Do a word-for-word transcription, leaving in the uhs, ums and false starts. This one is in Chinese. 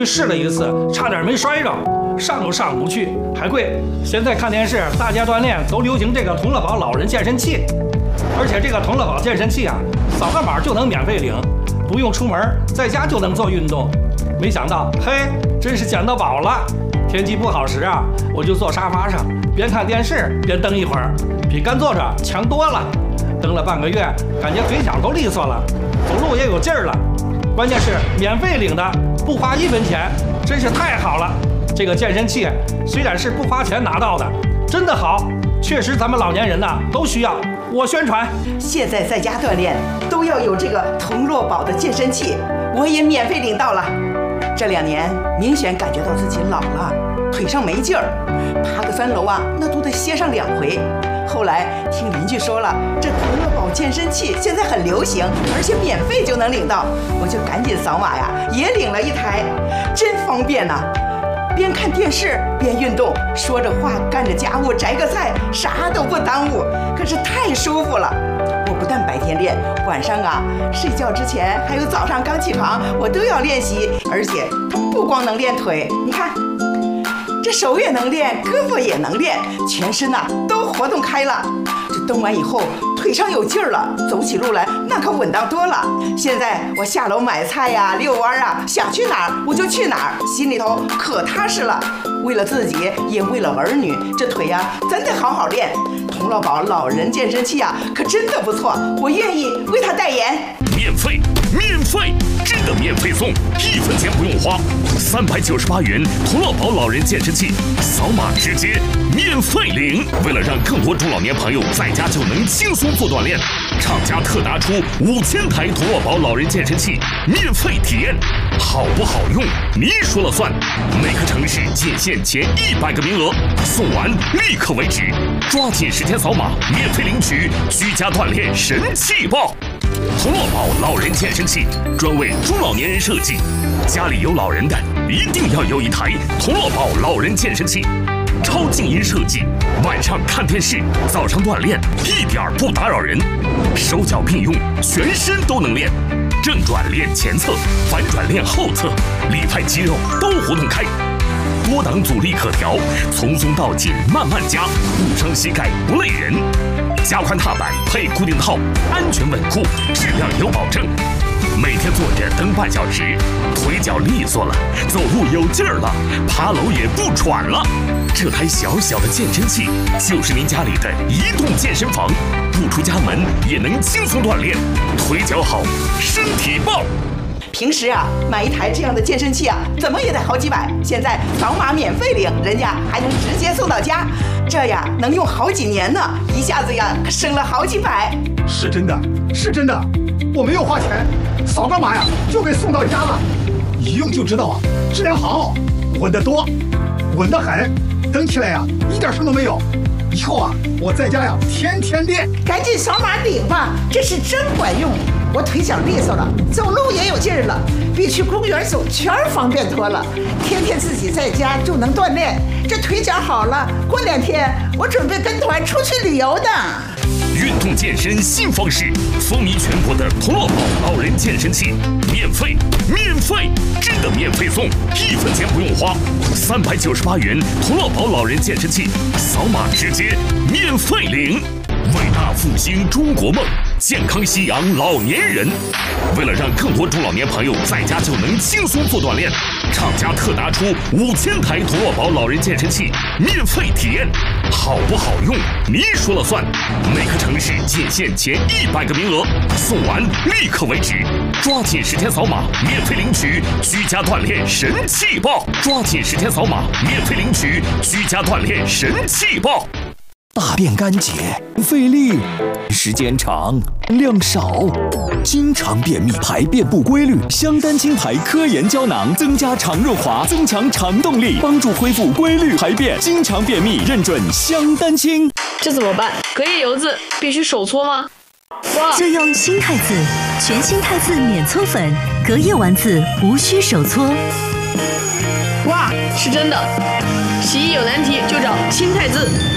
试了一次，差点没摔着，上都上不去，还贵。现在看电视，大家锻炼都流行这个同乐宝老人健身器，而且这个同乐宝健身器啊，扫个码就能免费领，不用出门，在家就能做运动。没想到，嘿，真是捡到宝了！天气不好时啊，我就坐沙发上，边看电视边蹬一会儿，比干坐着强多了。蹬了半个月，感觉腿脚都利索了，走路也有劲儿了。关键是免费领的，不花一分钱，真是太好了。这个健身器虽然是不花钱拿到的，真的好，确实咱们老年人呐都需要。我宣传， 现在在家锻炼都要有这个同乐宝的健身器，我也免费领到了。这两年明显感觉到自己老了，腿上没劲儿，爬个三楼啊，那都得歇上两回。后来听邻居说了，这同乐宝健身器现在很流行，而且免费就能领到，我就赶紧扫码呀，也领了一台，真方便呐、啊！边看电视边运动，说着话干着家务，摘个菜，啥都不耽误，可是太舒服了。我不但白天练，晚上啊睡觉之前还有早上刚起床，我都要练习，而且不光能练腿，你看。这手也能练，胳膊也能练，全身呐、啊、都活动开了。这蹬完以后，腿上有劲儿了，走起路来那可稳当多了。现在我下楼买菜呀、遛弯啊，想去哪儿我就去哪儿，心里头可踏实了。为了自己，也为了儿女，这腿呀咱得好好练。同乐宝老人健身器啊，可真的不错，我愿意为他代言。 免费，免费，真的免费送，一分钱不用花，三百九十八元同乐宝老人健身器，扫码直接免费领。为了让更多中老年朋友在家就能轻松做锻炼，厂家特拿出五千台同乐宝老人健身器免费体验，好不好用你说了算。每个城市仅限前一百个名额，送完立刻为止，抓紧时间扫码免费领取居家锻炼神器包。同乐宝老人健身器专为中老年人设计，家里有老人的一定要有一台同乐宝老人健身器。超静音设计，晚上看电视，早上锻炼一点不打扰人，手脚并用，全身都能练。正转练前侧，反转练后侧，里派肌肉都活动开。多档阻力可调，从松到紧慢慢加，不伤膝盖不累人。加宽踏板配固定套，安全稳固，质量有保证。每天坐着蹬半小时，腿脚利索了，走路有劲儿了，爬楼也不喘了。这台小小的健身器就是您家里的移动健身房，不出家门也能轻松锻炼，腿脚好，身体棒。 平时啊，买一台这样的健身器啊，怎么也得好几百。现在扫码免费领，人家还能直接送到家，这呀能用好几年呢，一下子呀可省了好几百。 是真的，是真的，我没有花钱，扫个码呀就给送到家了，一用就知道啊，质量好，稳得多，稳得很，蹬起来呀一点声都没有。以后啊，我在家呀天天练。 赶紧扫码领吧，这是真管用。我腿脚利索了，走路也有劲儿了，比去公园走圈方便多了。天天自己在家就能锻炼，这腿脚好了，过两天我准备跟团出去旅游的。 运动健身新方式，风靡全国的同乐宝老人健身器，免费，免费，真的免费送，一分钱不用花，三百九十八元同乐宝老人健身器，扫码直接免费领。伟大复兴中国梦，健康夕阳老年人。为了让更多中老年朋友在家就能轻松做锻炼，厂家特拿出五千台同乐宝老人健身器免费体验，好不好用你说了算。每个城市仅限前一百个名额，送完立刻为止，抓紧时间扫码免费领取居家锻炼神器包。抓紧时间扫码免费领取居家锻炼神器包。 大便干结，费力，时间长，量少，经常便秘，排便不规律。香丹清排科研胶囊增加肠润滑，增强肠动力，帮助恢复规律排便。经常便秘认准香丹清。 这怎么办？隔夜油渍必须手搓吗？哇！ 就用新汰渍，全新汰渍免搓粉，隔夜丸子无需手搓。 哇，是真的！洗衣有难题就找新汰渍。